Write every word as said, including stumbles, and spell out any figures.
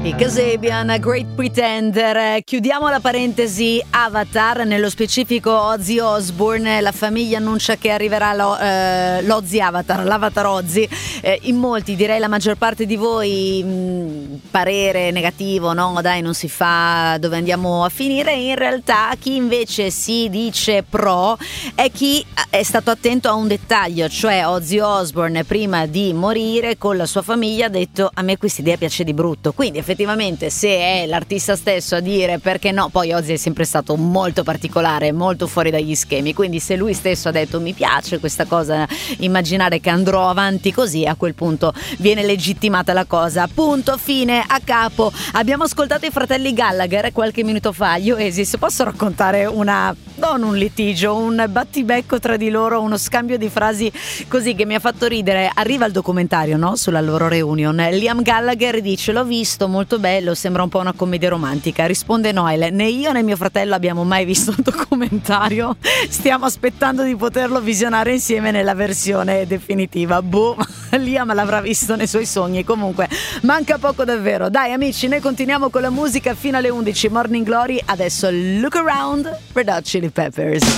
I Kasabian, Great Pretender. Chiudiamo la parentesi Avatar, nello specifico Ozzy Osbourne. La famiglia annuncia che arriverà lo, eh, l'Ozzy Avatar, l'Avatar Ozzy. Eh, in molti, direi la maggior parte di voi, mh, parere negativo, no? Dai, non si fa, dove andiamo a finire? In realtà chi invece si dice pro è chi è stato attento a un dettaglio, cioè Ozzy Osbourne prima di morire con la sua famiglia ha detto: a me questa idea piace di brutto. Quindi effettivamente se è l'artista stesso a dire perché no, poi Ozzy è sempre stato molto particolare, molto fuori dagli schemi, quindi se lui stesso ha detto mi piace questa cosa, immaginare che andrò avanti così, a quel punto viene legittimata la cosa. Punto, fine, a capo. Abbiamo ascoltato i fratelli Gallagher qualche minuto fa, gli Oasis. Posso raccontare una, non un litigio, un battibecco tra di loro, uno scambio di frasi così che mi ha fatto ridere. Arriva il documentario, no? Sulla loro reunion. Liam Gallagher dice: l'ho visto, molto bello, sembra un po' una commedia romantica. Risponde Noel: né io né mio fratello abbiamo mai visto un documentario, stiamo aspettando di poterlo visionare insieme nella versione definitiva. Boh, Liam l'avrà visto nei suoi sogni. Comunque manca poco davvero. Dai amici, noi continuiamo con la musica fino alle undici. Morning Glory, adesso Look Around, Red Hot Chili Peppers.